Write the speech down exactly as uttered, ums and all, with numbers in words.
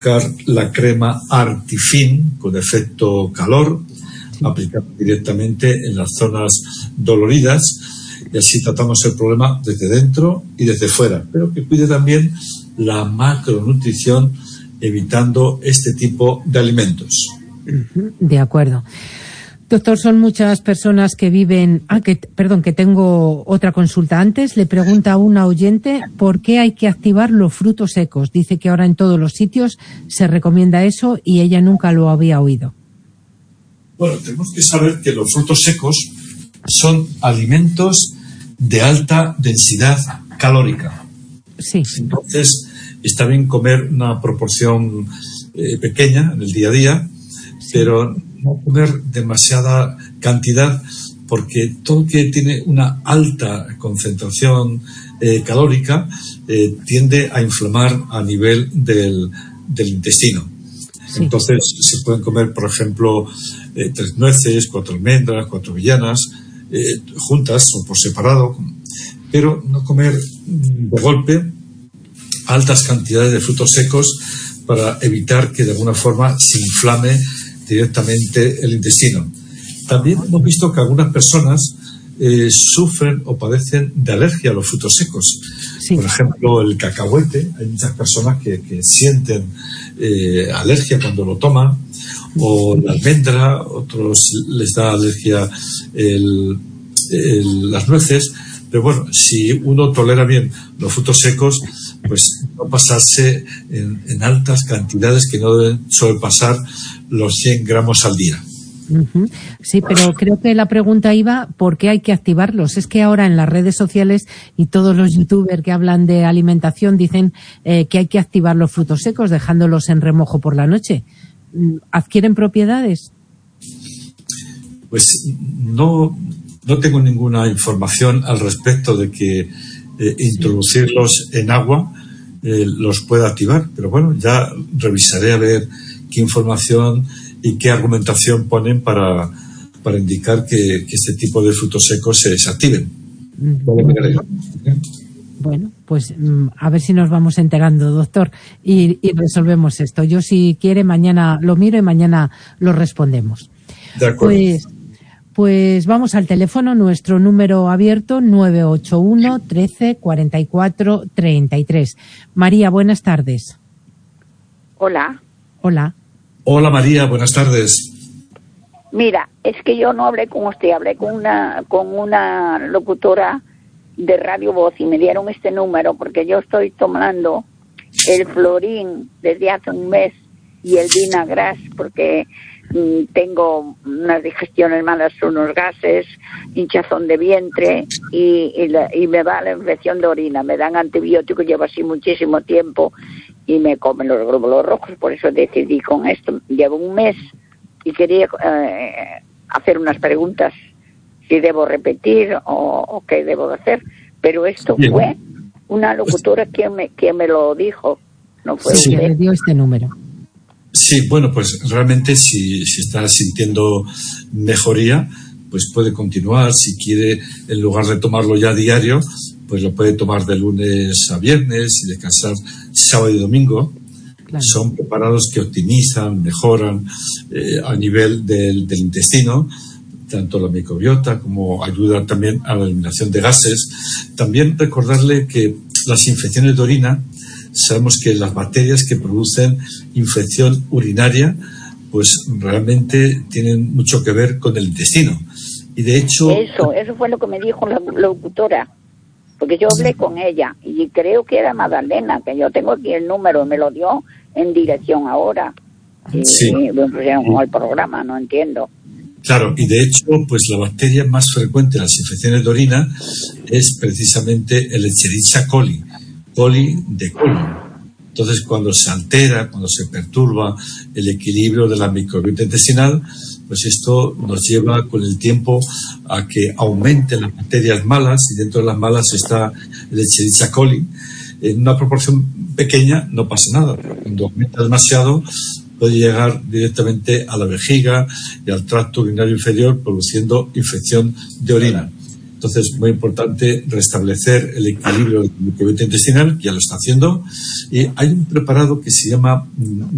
la crema Artifin con efecto calor, aplicada directamente en las zonas doloridas, y así tratamos el problema desde dentro y desde fuera, pero que cuide también la macronutrición, evitando este tipo de alimentos. De acuerdo. Doctor, son muchas personas que viven... Ah, que, perdón, que tengo otra consulta antes. Le pregunta a una oyente por qué hay que activar los frutos secos. Dice que ahora en todos los sitios se recomienda eso y ella nunca lo había oído. Bueno, tenemos que saber que los frutos secos son alimentos de alta densidad calórica. Sí. Entonces, está bien comer una proporción eh, pequeña en el día a día, sí, pero no comer demasiada cantidad, porque todo lo que tiene una alta concentración eh, calórica eh, tiende a inflamar a nivel del, del intestino. Sí. Entonces, se pueden comer, por ejemplo, eh, tres nueces, cuatro almendras, cuatro avellanas, eh, juntas o por separado, pero no comer de golpe altas cantidades de frutos secos para evitar que de alguna forma se inflame directamente el intestino. También hemos visto que algunas personas eh, sufren o padecen de alergia a los frutos secos. Sí. Por ejemplo, el cacahuete, hay muchas personas que, que sienten eh, alergia cuando lo toman, o la almendra, otros les da alergia el, el, las nueces. Pero bueno, si uno tolera bien los frutos secos, pues no pasarse en, en altas cantidades que no deben sobrepasar los cien gramos al día. Uh-huh. Sí, pero creo que la pregunta iba ¿por qué hay que activarlos? Es que ahora en las redes sociales y todos los youtubers que hablan de alimentación dicen eh, que hay que activar los frutos secos dejándolos en remojo por la noche. ¿Adquieren propiedades? Pues no... No tengo ninguna información al respecto de que eh, introducirlos en agua eh, los pueda activar, pero bueno, ya revisaré a ver qué información y qué argumentación ponen para, para indicar que, que este tipo de frutos secos se desactiven. Bueno, bueno, pues a ver si nos vamos enterando, doctor, y, y resolvemos esto. Yo, si quiere, mañana lo miro y mañana lo respondemos. De acuerdo. Pues, Pues vamos al teléfono, nuestro número abierto, nueve ocho uno, trece, cuarenta y cuatro, treinta y tres. María, buenas tardes. Hola. Hola. Hola María, buenas tardes. Mira, es que yo no hablé con usted, hablé con una, con una locutora de Radio Voz y me dieron este número porque yo estoy tomando el Florín desde hace un mes y el Vinagras porque tengo unas digestiones malas, unos gases, hinchazón de vientre y, y, la, y me va la infección de orina. Me dan antibióticos, llevo así muchísimo tiempo y me comen los glóbulos rojos. Por eso decidí con esto. Llevo un mes y quería eh, hacer unas preguntas, si debo repetir o, o qué debo hacer. Pero esto Bien. fue una locutora quien me, quien me lo dijo. No fue sí, usted. Le dio este número. Sí, bueno, pues realmente si, si está sintiendo mejoría, pues puede continuar. Si quiere, en lugar de tomarlo ya diario, pues lo puede tomar de lunes a viernes y descansar sábado y domingo. Claro. Son preparados que optimizan, mejoran eh, a nivel del, del intestino, tanto la microbiota como ayuda también a la eliminación de gases. También recordarle que las infecciones de orina, sabemos que las bacterias que producen infección urinaria pues realmente tienen mucho que ver con el intestino. Y de hecho... Eso, eso fue lo que me dijo la locutora, porque yo hablé con ella y creo que era Magdalena, que yo tengo aquí el número, me lo dio en dirección ahora. Y, sí. y me pusieron con el programa, no entiendo. Claro, y de hecho, pues la bacteria más frecuente en las infecciones de orina es precisamente el Escherichia coli. coli de colon. Entonces, cuando se altera, cuando se perturba el equilibrio de la microbiota intestinal, pues esto nos lleva con el tiempo a que aumenten las bacterias malas, y dentro de las malas está el Escherichia coli. En una proporción pequeña no pasa nada, pero cuando aumenta demasiado puede llegar directamente a la vejiga y al tracto urinario inferior, produciendo infección de orina. Entonces, muy importante restablecer el equilibrio del microbiota intestinal, que ya lo está haciendo. Y hay un preparado que se llama